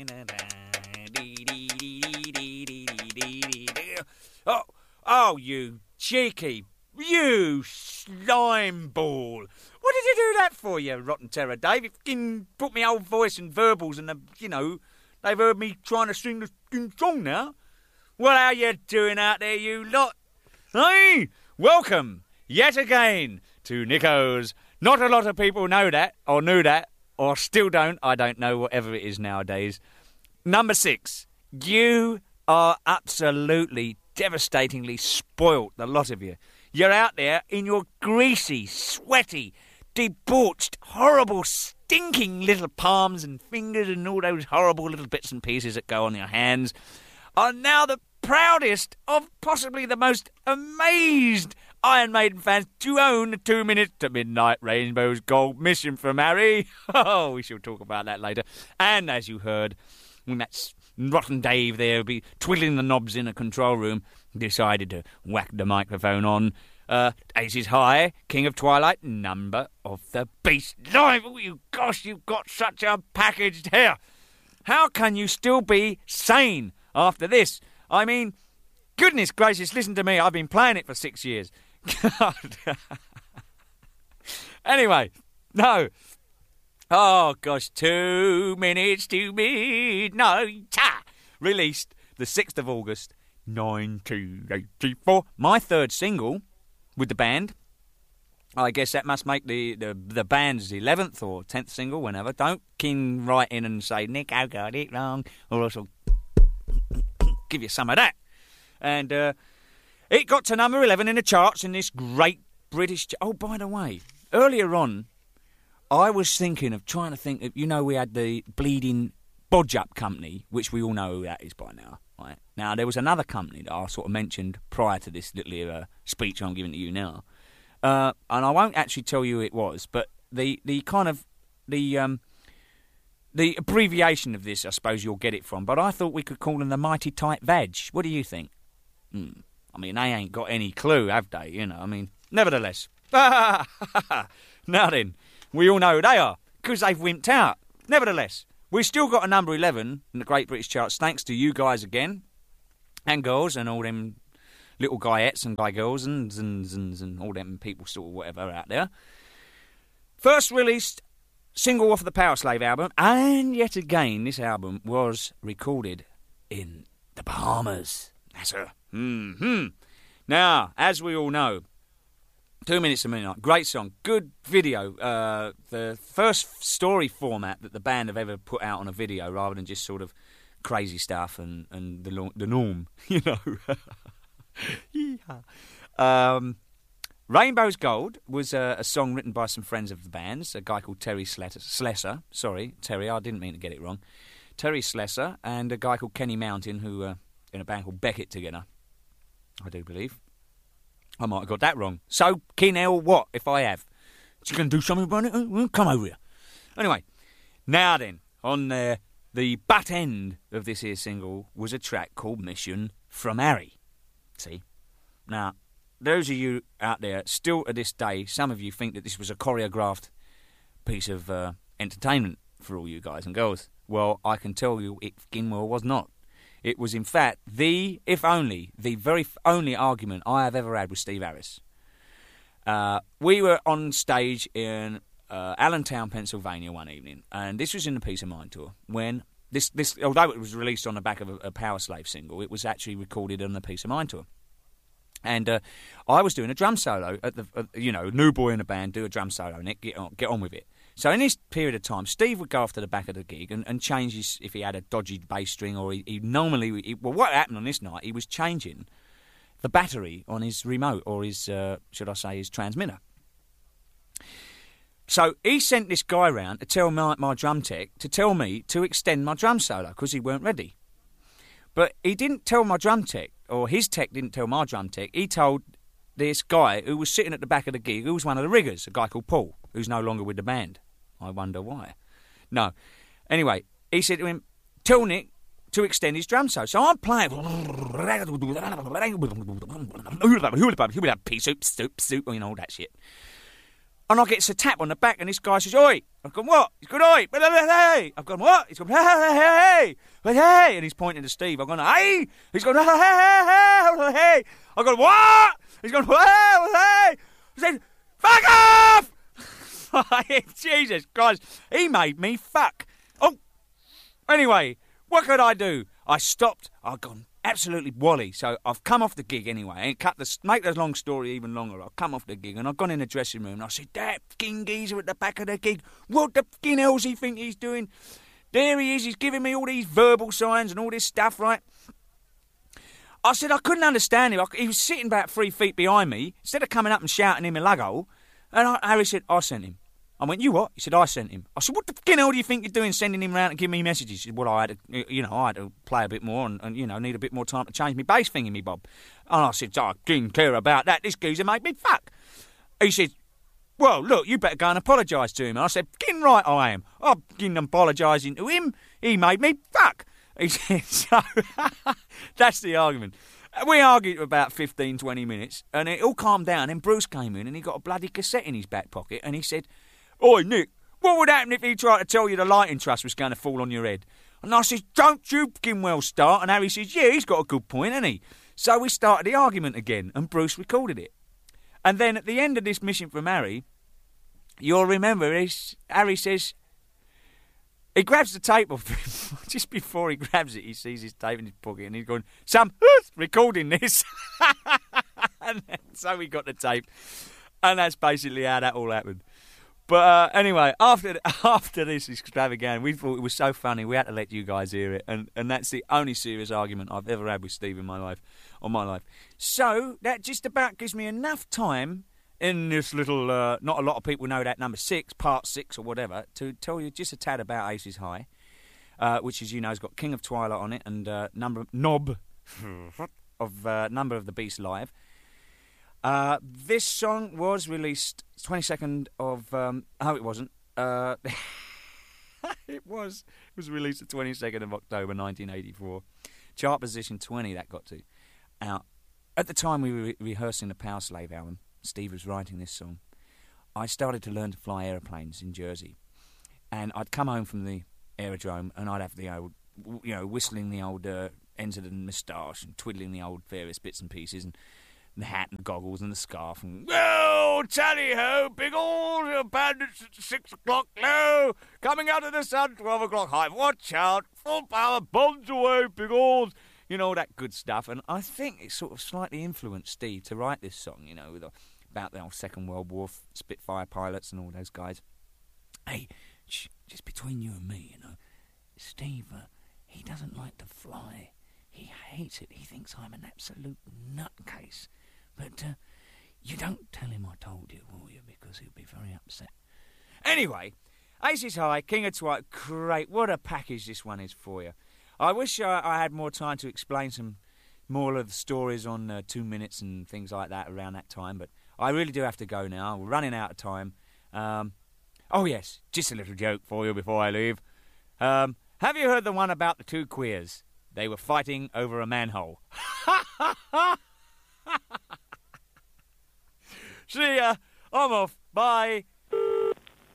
Oh, you cheeky, you slime ball. What did you do that for, you rotten terror, Dave? You fucking put me old voice and verbals and, they've heard me trying to sing the fucking song now. Well, how you doing out there, you lot? Hey, welcome yet again to Nico's. Not a lot of people know that, or knew that, or still don't. I don't know, whatever it is nowadays. Number 6. You are absolutely, devastatingly spoilt, the lot of you. You're out there in your greasy, sweaty, debauched, horrible, stinking little palms and fingers and all those horrible little bits and pieces that go on your hands are now the proudest of possibly the most amazed Iron Maiden fans to own 2 Minutes to Midnight Rainbow's Gold Mission from Harry. Oh, we shall talk about that later. And as you heard, when that rotten Dave there would be twiddling the knobs in a control room, decided to whack the microphone on Aces High, King of Twilight, Number of the Beast. Live! Oh, you gosh, you've got such a packaged hair. How can you still be sane after this? I mean, goodness gracious, listen to me. I've been playing it for 6 years. God. Anyway, no. Oh, gosh, 2 Minutes to Midnight. Released the 6th of August, 1984. My third single with the band. I guess that must make the band's 11th or 10th single, whenever. Don't write in and say, Nick, I got it wrong, or else I'll give you some of that. And it got to number 11 in the charts in this great British... Oh, by the way, earlier on, I was thinking of trying to think of... we had the bleeding Bodge Up Company, which we all know who that is by now. Right? Now, there was another company that I sort of mentioned prior to this little speech I'm giving to you now. And I won't actually tell you who it was, but the abbreviation of this, I suppose you'll get it from. But I thought we could call them the Mighty Tight Veg. What do you think? I mean, they ain't got any clue, have they? Nevertheless. Now then, we all know who they are, because they've wimped out. Nevertheless, we've still got a number 11 in the Great British charts, thanks to you guys again, and girls, and all them little guyettes and guy girls and all them people sort of whatever out there. First released single off the Power Slave album, and yet again this album was recorded in the Bahamas. That's her. Now, as we all know, 2 Minutes to Midnight, great song, good video. The first story format that the band have ever put out on a video, rather than just sort of crazy stuff and the norm, Yeah. Rainbow's Gold was a song written by some friends of the band's, a guy called Terry Slessor. Sorry, Terry, I didn't mean to get it wrong. Terry Slessor and a guy called Kenny Mountain, who in a band called Beckett together, I do believe. I might have got that wrong. So, Keen-hell, what if I have? You going to do something about it? Come over here. Anyway, now then, on the butt end of this here single was a track called Mission from Harry. See? Now, those of you out there, still to this day, some of you think that this was a choreographed piece of entertainment for all you guys and girls. Well, I can tell you it fucking well was not. It was, in fact, the very only argument I have ever had with Steve Harris. We were on stage in Allentown, Pennsylvania one evening, and this was in the Peace of Mind tour, when this although it was released on the back of a Power Slave single, it was actually recorded on the Peace of Mind tour. And I was doing a drum solo at new boy in a band, do a drum solo, Nick, get on with it. So in this period of time, Steve would go off to the back of the gig and change his, if he had a dodgy bass string, or he normally, what happened on this night, he was changing the battery on his remote, or his, should I say, his transmitter. So he sent this guy round to tell my drum tech to tell me to extend my drum solo, because he weren't ready. But he didn't tell my drum tech, or his tech didn't tell my drum tech, he told this guy who was sitting at the back of the gig, who was one of the riggers, a guy called Paul, who's no longer with the band. I wonder why. No. Anyway, he said to him, tell Nick to extend his drum solo. So I'm playing. Pea soup, all that shit. And I get a tap on the back, and this guy says, "Oi!" I've gone, "What?" He's gone, "Oi!" Hey! I've gone, "What?" He's gone, "Hey! Hey!" And he's pointing to Steve. I've gone, "Hey!" He's gone, "Hey! I've gone, "What?" He's gone, "Hey! I said, "Fuck off!" Jesus Christ. He made me fuck. Oh! Anyway, what could I do? I stopped. I've gone absolutely wally. So I've come off the gig anyway. Make the long story even longer. I've come off the gig and I've gone in the dressing room and I said, "That fucking geezer at the back of the gig, what the fucking hell's he think he's doing? There he is, he's giving me all these verbal signs and all this stuff, right?" I said I couldn't understand him. He was sitting about 3 feet behind me. Instead of coming up and shouting him a luggo, and Harry said, "I sent him." I went, "You what?" He said, "I sent him." I said, "What the fucking hell do you think you're doing sending him round and giving me messages?" He said, "Well, I had to play a bit more and need a bit more time to change my bass thingy, me bob." And I said, "I didn't care about that. This geezer made me fuck." He said, "Well, look, you better go and apologise to him." And I said, "Fucking right I am. I'm fucking apologising to him. He made me fuck." He said, so that's the argument. We argued for about 15, 20 minutes and it all calmed down. Then Bruce came in and he got a bloody cassette in his back pocket and he said, "Oi, Nick, what would happen if he tried to tell you the lighting truss was going to fall on your head?" And I said, "Don't you fucking well start." And Harry says, "Yeah, he's got a good point, hasn't he?" So we started the argument again and Bruce recorded it. And then at the end of this mission from Harry, you'll remember Harry says, he grabs the tape off him. Just before he grabs it, he sees his tape in his pocket and he's going, "Sam, recording this." And so we got the tape. And that's basically how that all happened. But anyway, after this extravaganza, we thought it was so funny, we had to let you guys hear it. And that's the only serious argument I've ever had with Steve in my life. So that just about gives me enough time in this little, not a lot of people know that number 6, part 6 or whatever, to tell you just a tad about Aces High, which, as you know, has got King of Twilight on it and Number of the Beast Live. This song was released 22nd of... it wasn't. It was released the 22nd of October 1984. Chart position 20 that got to. Now, at the time we were rehearsing the Power Slave album, Steve was writing this song. I started to learn to fly aeroplanes in Jersey. And I'd come home from the aerodrome and I'd have the old, whistling the old ends of the moustache and twiddling the old various bits and pieces and the hat and the goggles and the scarf and, "Well, tally-ho, Biggles, bandits at 6 o'clock low, coming out of the sun, 12 o'clock high, watch out, full power, bombs away, Biggles," all that good stuff. And I think it sort of slightly influenced Steve to write this song, about the old Second World War Spitfire pilots and all those guys. Hey, just between you and me, Steve, he doesn't like to fly. He hates it. He thinks I'm an absolute nutcase. But you don't tell him I told you, will you? Because he'll be very upset. Anyway, Aces High, King of Twilight, great. What a package this one is for you. I wish I had more time to explain some more of the stories on 2 minutes and things like that around that time, but I really do have to go now. We're running out of time. Oh, yes, just a little joke for you before I leave. Have you heard the one about the 2 queers? They were fighting over a manhole. See ya. I'm off. Bye.